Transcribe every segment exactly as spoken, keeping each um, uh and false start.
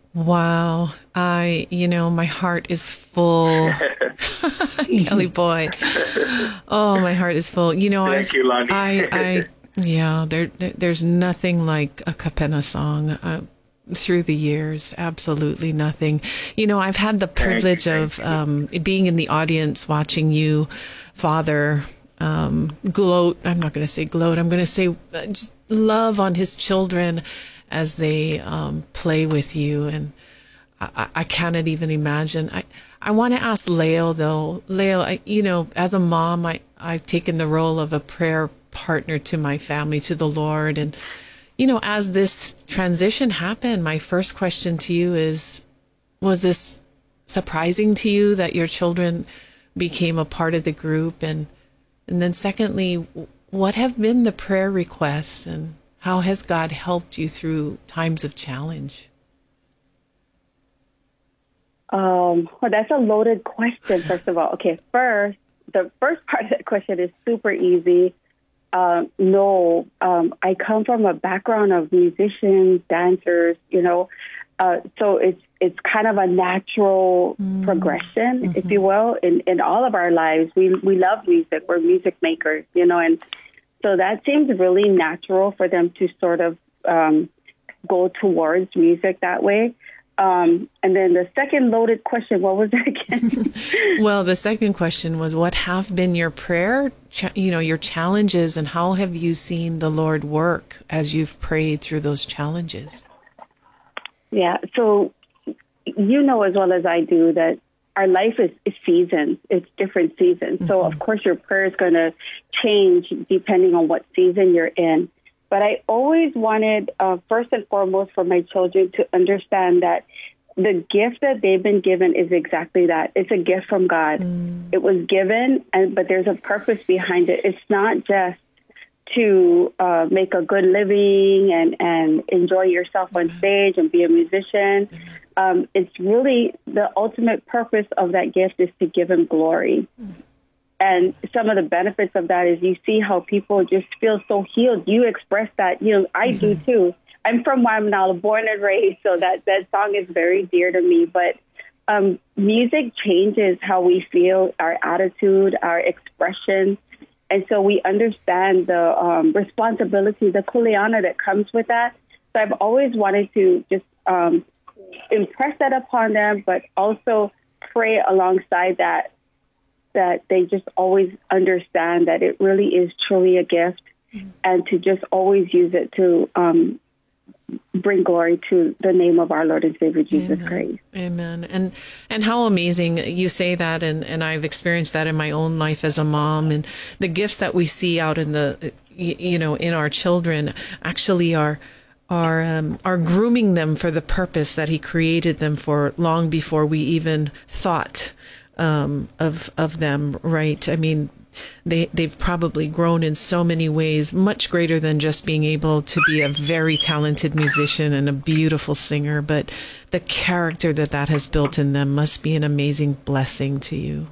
Wow. I, you know, my heart is full. Kelly boy. Oh, my heart is full. You know, Thank I've, you, Lonnie. I, I, yeah, there, there's nothing like a Capenna song. Uh, through the years, absolutely nothing. You know, I've had the privilege you, of um, being in the audience, watching you, Father, um, gloat. I'm not going to say gloat. I'm going to say uh, just love on his children as they um, play with you. And I, I cannot even imagine. I, I want to ask Leo, though. Leo, I, you know, as a mom, I, I've taken the role of a prayer partner to my family, to the Lord. And you know, as this transition happened, my first question to you is, was this surprising to you that your children became a part of the group? And and then secondly, what have been the prayer requests and how has God helped you through times of challenge? Um, well, that's a loaded question, first of all. Okay, first, the first part of that question is super easy. Uh, no, um, I come from a background of musicians, dancers, you know, uh, so it's it's kind of a natural mm. progression, mm-hmm. if you will, in, in all of our lives. We we love music. We're music makers, you know, and so that seems really natural for them to sort of um, go towards music that way. Um, and then the second loaded question, what was that again? Well, the second question was, what have been your prayer, ch- you know, your challenges, and how have you seen the Lord work as you've prayed through those challenges? Yeah, so you know as well as I do that our life is, is seasons. It's different seasons. Mm-hmm. So, of course, your prayer is going to change depending on what season you're in. But I always wanted, uh, first and foremost, for my children to understand that the gift that they've been given is exactly that. It's a gift from God. Mm. It was given, and but there's a purpose behind it. It's not just to uh, make a good living and, and enjoy yourself on stage and be a musician. Um, it's really the ultimate purpose of that gift is to give him glory. Mm. And some of the benefits of that is you see how people just feel so healed. You express that. You know, I mm-hmm. do too. I'm from Guatemala, born and raised, so that, that song is very dear to me. But um, music changes how we feel, our attitude, our expression. And so we understand the um, responsibility, the kuleana that comes with that. So I've always wanted to just um, impress that upon them, but also pray alongside that, that they just always understand that it really is truly a gift, mm-hmm. and to just always use it to um, bring glory to the name of our Lord and Savior, Jesus Amen. Christ. Amen. And and how amazing you say that, and, and I've experienced that in my own life as a mom, and the gifts that we see out in the, you know, in our children actually are are um, are grooming them for the purpose that He created them for long before we even thought Um, of of them, right? I mean, they they've probably grown in so many ways, much greater than just being able to be a very talented musician and a beautiful singer. But the character that that has built in them must be an amazing blessing to you.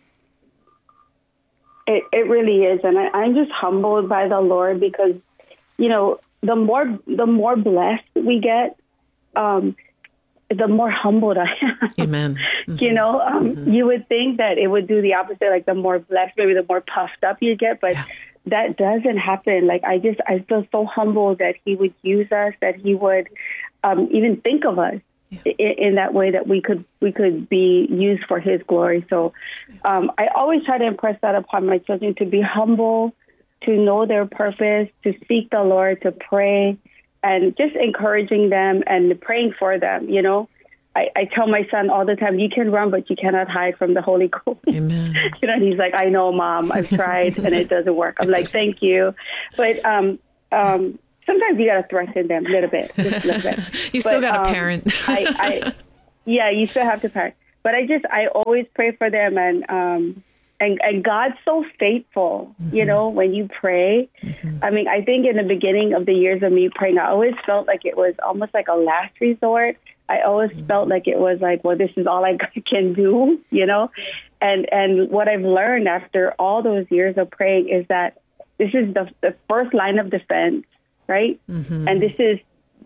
It it really is, and I, I'm just humbled by the Lord because, you know, the more the more blessed we get, um, the more humbled I am. Amen. Mm-hmm. You know, um, mm-hmm. you would think that it would do the opposite, like the more blessed, maybe the more puffed up you get, but yeah. that doesn't happen. Like, I just, I feel so humbled that He would use us, that He would um, even think of us yeah. in, in that way, that we could, we could be used for His glory. So um, I always try to impress that upon my children, to be humble, to know their purpose, to seek the Lord, to pray, and just encouraging them and praying for them. You know, I, I tell my son all the time, you can run, but you cannot hide from the Holy Ghost. Amen. You know, and he's like, I know, Mom, I've tried and it doesn't work. I'm like, thank you. But um, um, sometimes you got to threaten them a little bit, just a little bit. You but, still got to um, parent. I, I, yeah, you still have to parent. But I just, I always pray for them, and um, And, and God's so faithful, mm-hmm. you know, when you pray. Mm-hmm. I mean, I think in the beginning of the years of me praying, I always felt like it was almost like a last resort. I always mm-hmm. felt like it was like, well, this is all I can do, you know. And and what I've learned after all those years of praying is that this is the, the first line of defense, right? Mm-hmm. And this is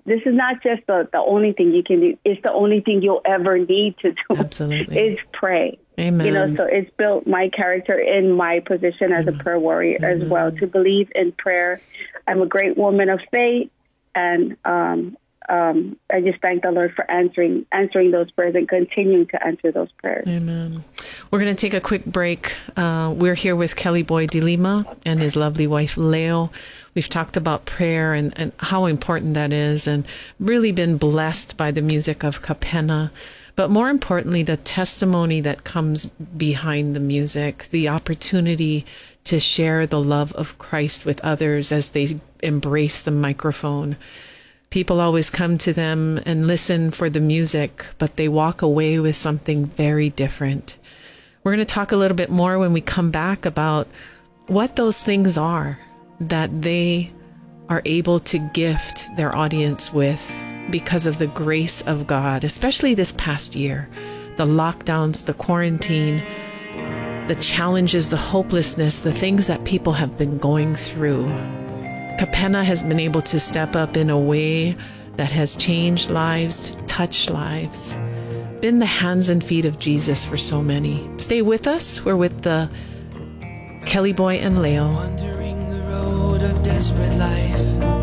this is not just the, the only thing you can do. It's the only thing you'll ever need to do. Absolutely. Is pray. Amen. You know, so it's built my character in my position as Amen. a prayer warrior Amen. as well, to believe in prayer. I'm a great woman of faith, and um, um, I just thank the Lord for answering answering those prayers and continuing to answer those prayers. Amen. We're going to take a quick break. Uh, we're here with Kelly Boy de Lima and his lovely wife, Leo. We've talked about prayer and, and how important that is, and really been blessed by the music of Kapena. But more importantly, the testimony that comes behind the music, the opportunity to share the love of Christ with others as they embrace the microphone. People always come to them and listen for the music, but they walk away with something very different. We're going to talk a little bit more when we come back about what those things are that they are able to gift their audience with because of the grace of God, especially this past year. The lockdowns, the quarantine, the challenges, the hopelessness, the things that people have been going through. Kapena has been able to step up in a way that has changed lives, touched lives, been the hands and feet of Jesus for so many. Stay with us. We're with the Kelly Boy and Leo. Wandering the road of desperate life.